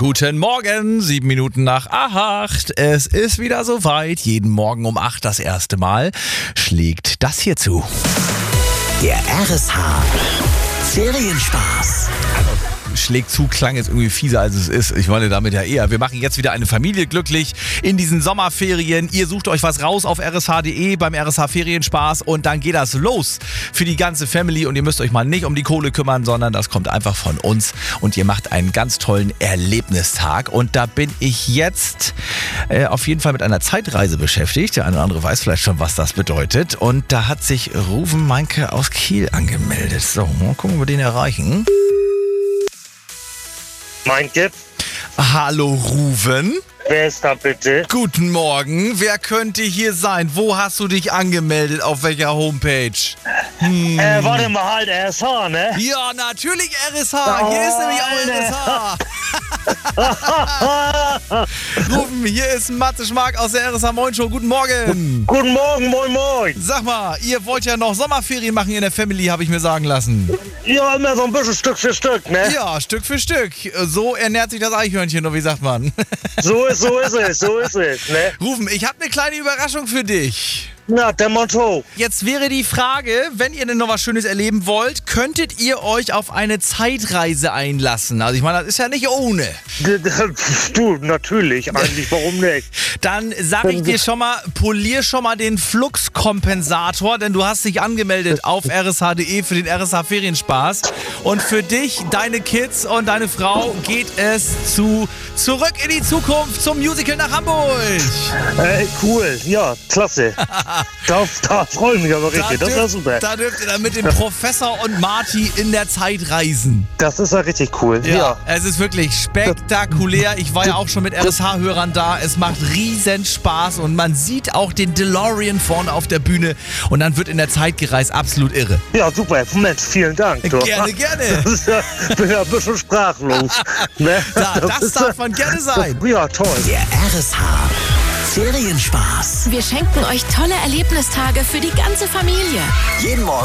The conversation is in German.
Guten Morgen, 7 Minuten nach 8. Es ist wieder soweit. Jeden Morgen um 8 das erste Mal schlägt das hier zu. Der RSH Ferienspaß. Schlägt zu, klang jetzt irgendwie fieser als es ist. Ich meine damit ja eher. Wir machen jetzt wieder eine Familie glücklich in diesen Sommerferien. Ihr sucht euch was raus auf rsh.de beim RSH Ferienspaß und dann geht das los für die ganze Family und ihr müsst euch mal nicht um die Kohle kümmern, sondern das kommt einfach von uns und ihr macht einen ganz tollen Erlebnistag und da bin ich jetzt auf jeden Fall mit einer Zeitreise beschäftigt. Der eine oder andere weiß vielleicht schon, was das bedeutet und da hat sich Ruven Meinke aus Kiel angemeldet. So, mal gucken, ob wir den erreichen. Meinke? Hallo Ruven. Wer ist da bitte? Guten Morgen. Wer könnte hier sein? Wo hast du dich angemeldet? Auf welcher Homepage? Warte mal, halt, RSH, ne? Ja, natürlich RSH. Hier ist nämlich auch RSH. Rufen, hier ist Matze Schmark aus der RSH Moin Show. Guten Morgen. Guten Morgen, moin moin. Sag mal, ihr wollt ja noch Sommerferien machen in der Family, habe ich mir sagen lassen. Ja, immer so ein bisschen Stück für Stück, ne? Ja, Stück für Stück. So ernährt sich das Eichhörnchen, oder wie sagt man? So ist es, ne? Rufen, ich habe eine kleine Überraschung für dich. Na, der Motto. Jetzt wäre die Frage, wenn ihr denn noch was Schönes erleben wollt, könntet ihr euch auf eine Zeitreise einlassen? Also ich meine, das ist ja nicht ohne. Du, natürlich, eigentlich, warum nicht? Dann sag ich dir schon mal, polier schon mal den Fluxkompensator, denn du hast dich angemeldet auf rsh.de für den RSH Ferienspaß. Und für dich, deine Kids und deine Frau geht es zurück in die Zukunft zum Musical nach Hamburg. Cool, ja, klasse. Da freue ich mich aber richtig, das ist ja super. Da dürft ihr dann mit dem Professor und Marty in der Zeit reisen. Das ist ja richtig cool, ja. Es ist wirklich spektakulär. Ich war ja auch schon mit RSH-Hörern da. Es macht riesen Spaß und man sieht auch den DeLorean vorne auf der Bühne und dann wird in der Zeit gereist. Absolut irre. Ja, super. Mensch, vielen Dank. Du. Gerne. Ich bin ja ein bisschen sprachlos. Ne? Das darf man gerne sein. Ja, toll. Der RSH Ferienspaß. Wir schenken euch tolle Erlebnistage für die ganze Familie. Jeden Morgen